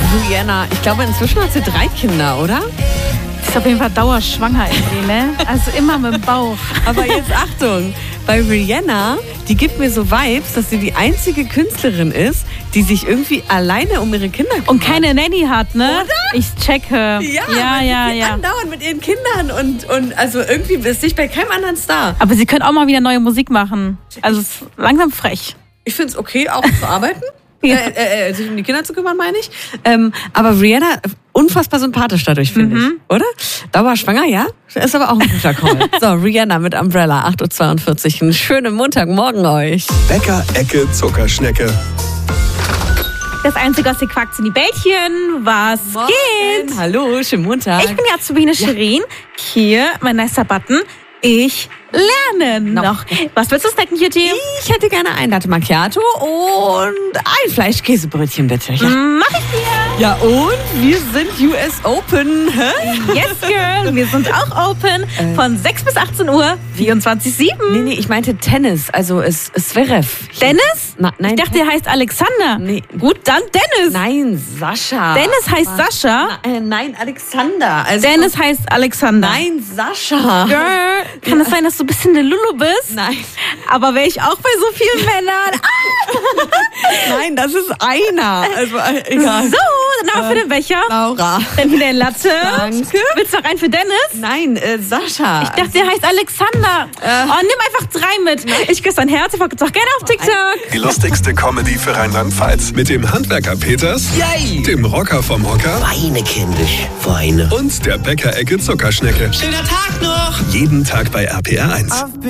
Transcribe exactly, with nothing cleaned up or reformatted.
Rihanna, ich glaube, inzwischen hat sie drei Kinder, oder? Ist auf jeden Fall dauerschwanger irgendwie, ne? Also immer mit dem Bauch. Aber jetzt Achtung, bei Rihanna, die gibt mir so Vibes, dass sie die einzige Künstlerin ist, die sich irgendwie alleine um ihre Kinder kümmert. Und keine Nanny hat, ne? Oder? Ich checke. Ja, ja, ja. sie ja. andauernd mit ihren Kindern und, und also irgendwie ist ich bei keinem anderen Star. Aber sie können auch mal wieder neue Musik machen. Also es ist langsam frech. Ich finde es okay, auch zu arbeiten. Ja. Äh, äh, sich um die Kinder zu kümmern, meine ich. Ähm, aber Rihanna, unfassbar sympathisch dadurch, finde Mhm. ich. Oder? Dauerschwanger, ja? Ist aber auch ein guter Call. So, Rihanna mit Umbrella, acht Uhr zweiundvierzig. Einen schönen Montagmorgen euch. Bäcker Ecke Zuckerschnecke. Das Einzige, was ihr quackt, sind die Bällchen. Was geht? Hallo, schönen Montag. Ich bin die Azubine Shirin. Hier, mein nicer Button. Ich lerne noch. Noch. Was willst du snacken, Cutie? Ich hätte gerne ein Latte Macchiato und ein Fleischkäsebrötchen, bitte. Ja. Mach ich dir. Ja, und wir sind U S Open. Hä? Yes, girl. Wir sind auch open von sechs bis achtzehn Uhr, vierundzwanzig sieben. Nee, nee, ich meinte Tennis, also es, es Zverev. Dennis? Na, nein. Ich dachte, der heißt Alexander. Nee. Gut, dann Dennis. Nein, Sascha. Dennis heißt Sascha. Na, äh, nein, Alexander. Also, Dennis heißt Alexander. Nein, Sascha. Girl, kann es sein, dass du ein bisschen der Lulu bist? Nein. Aber wäre ich auch bei so vielen Männern. Nein, das ist einer. Also, äh, egal. So, dann auch für den Becher. Laura. Dann wieder ein Latte. Danke. Willst du noch einen für Dennis? Nein, äh, Sascha. Ich dachte, der heißt Alexander. Äh. Oh, nimm einfach drei mit. Ich küsse dein Herz. Ich folge doch gerne auf TikTok. Die lustigste Comedy für Rheinland-Pfalz. Mit dem Handwerker Peters, Yay! dem Rocker vom Hocker Weine, kindisch, weine. und der Bäcker Ecke Zuckerschnecke. Schöner Tag noch! Jeden Tag bei R P R eins.